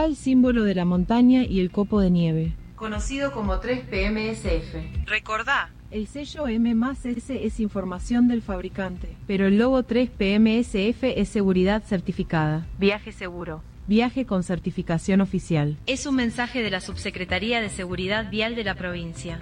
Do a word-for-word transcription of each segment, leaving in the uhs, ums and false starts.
principal símbolo de la montaña y el copo de nieve, conocido como tres P M S F. Recordá, el sello M más S es información del fabricante, pero el logo tres P M S F es seguridad certificada. Viaje seguro. Viaje con certificación oficial. Es un mensaje de la Subsecretaría de Seguridad Vial de la provincia.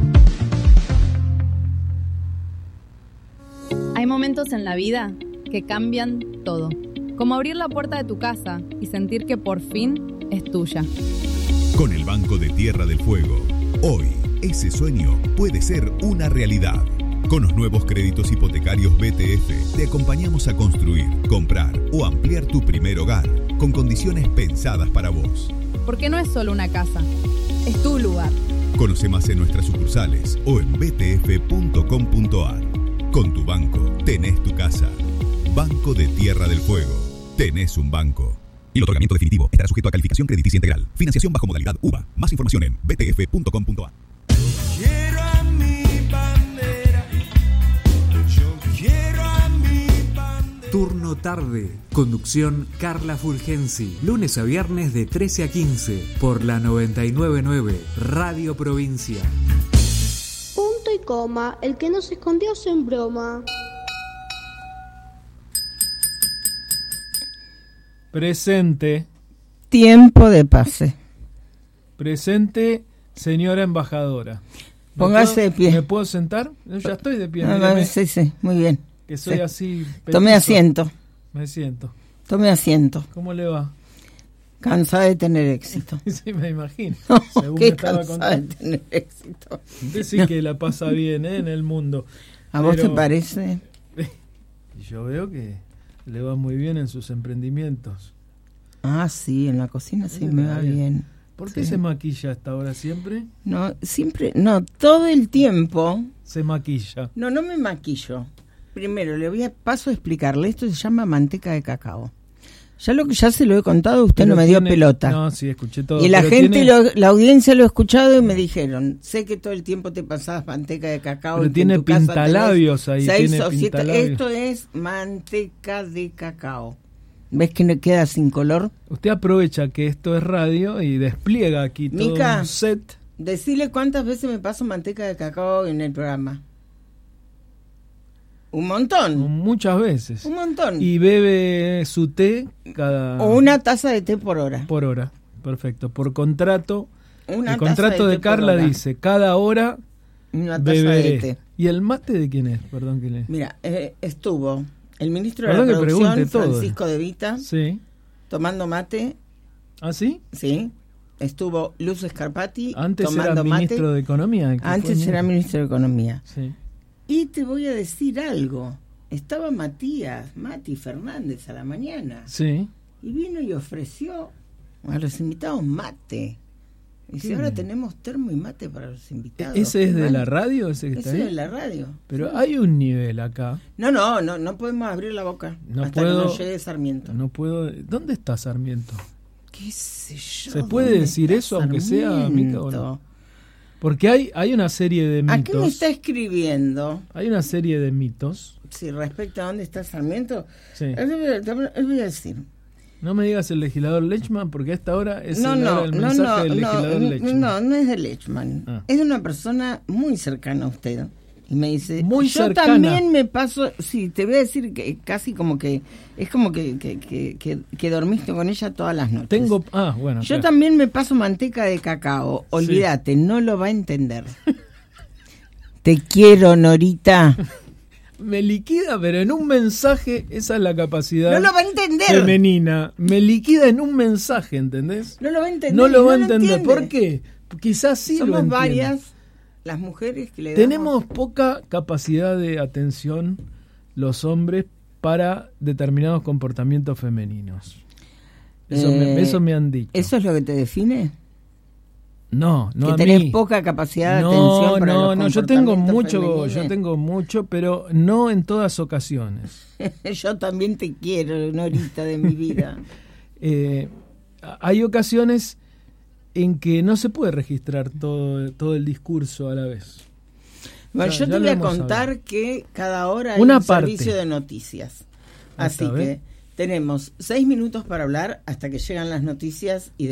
Hay momentos en la vida que cambian todo, como abrir la puerta de tu casa y sentir que por fin es tuya. Con el Banco de Tierra del Fuego, hoy ese sueño puede ser una realidad. Con los nuevos créditos hipotecarios B T F, te acompañamos a construir, comprar o ampliar tu primer hogar, con condiciones pensadas para vos. Porque no es solo una casa, es tu lugar. Conoce más en nuestras sucursales o en b t f punto com punto a r. Con tu banco, tenés tu casa. Banco de Tierra del Fuego. Tenés un banco. Y el otorgamiento definitivo estará sujeto a calificación crediticia integral. Financiación bajo modalidad U V A. Más información en b t f punto com punto a r. Quiero a mi bandera. Yo quiero a mi bandera. Turno tarde. Conducción Carla Fulgensi. Lunes a viernes de trece a quince por la noventa y nueve punto nueve Radio Provincia. Punto y coma. El que no se escondió se en broma. Presente. Tiempo de pase. Presente, señora embajadora. Póngase puedo, de pie. ¿Me puedo sentar? Yo ya estoy de pie. No, no, sí, sí, muy bien. Que soy sí. así. Petizo. Tome asiento. Me siento. Tome asiento. ¿Cómo le va? Cansada de tener éxito. Sí, me imagino. No, Según qué me estaba cansada de contando. tener éxito. Usted sí que la pasa bien, ¿eh? En el mundo. ¿A vos Pero, te parece? Yo veo que le va muy bien en sus emprendimientos. Ah, sí, en la cocina sí, sí me me va bien. bien. ¿Por qué sí. se maquilla hasta ahora siempre? No, siempre, no, todo el tiempo. Se maquilla. No, no me maquillo. Primero, le voy a paso a explicarle. Esto se llama manteca de cacao. Ya lo que ya se lo he contado, usted pero no me tiene, dio pelota. No, sí, escuché todo. Y la gente, tiene, lo, la audiencia lo ha escuchado y me dijeron, sé que todo el tiempo te pasabas manteca de cacao. Pero y tiene pintalabios ahí. Seis tiene o siete, pintalabios. esto es manteca de cacao. ¿Ves que no queda sin color? Usted aprovecha que esto es radio y despliega aquí todo Mica, un set. Decile cuántas veces me paso manteca de cacao en el programa. Un montón. Muchas veces. Un montón. Y bebe su té cada... O una taza de té por hora. Por hora, perfecto. Por contrato, una el contrato de, de Carla dice, cada hora una taza beberé. de té. ¿Y el mate de quién es? Perdón que le... Mira, eh, estuvo el ministro Perdón de la Producción, todo. Francisco De Vita, sí. tomando mate. ¿Ah, sí? Sí. Estuvo Luz Scarpati Antes tomando era ministro mate. de Economía. Antes era ministro de Economía. Sí. Y te voy a decir algo. Estaba Matías, Mati Fernández a la mañana. Sí. Y vino y ofreció a los invitados mate. Y dice, ahora tenemos termo y mate para los invitados. ¿Ese es de mal? la radio? ¿Ese que está Ese ahí? es de la radio. Pero sí. hay un nivel acá. No, no, no, no podemos abrir la boca no hasta puedo, que nos llegue Sarmiento. No puedo. ¿Dónde está Sarmiento? ¿Qué sé yo? ¿Se puede decir eso aunque sea, Mica, o no? Porque hay, hay una serie de mitos. ¿A qué me está escribiendo? Hay una serie de mitos. Sí, respecto a dónde está Sarmiento. Sí. Les voy a decir. No me digas el legislador Lechman, porque a esta hora es no, el, no, el no, mensaje no, del legislador no, Lechman. No, no es de Lechman. Ah. Es de una persona muy cercana a usted. Y me dice, muy yo cercana. también me paso, sí, te voy a decir que casi como que, es como que, que, que, que, que dormiste con ella todas las noches. Tengo, ah, bueno. Yo claro. también me paso manteca de cacao, olvídate, sí. No lo va a entender. Te quiero, Norita. Me liquida, pero en un mensaje, esa es la capacidad no lo va a entender. femenina. Me liquida en un mensaje, ¿entendés? No lo va a entender. No lo va a no entender. ¿Por qué? Quizás sí Somos lo entiende. varias las mujeres que le Tenemos damos... poca capacidad de atención los hombres para determinados comportamientos femeninos. Eso, eh, me, eso me han dicho. ¿Eso es lo que te define? No, no que a tenés mí. poca capacidad de no, atención para no, los no, yo tengo mucho, femeninos. yo tengo mucho, pero no en todas ocasiones. Yo también te quiero, Norita de mi vida. eh, hay ocasiones en que no se puede registrar todo, todo el discurso a la vez. Bueno, ya, yo ya te voy a contar hablado. que cada hora hay Una un parte. servicio de noticias. Así Esta, que tenemos seis minutos para hablar hasta que llegan las noticias y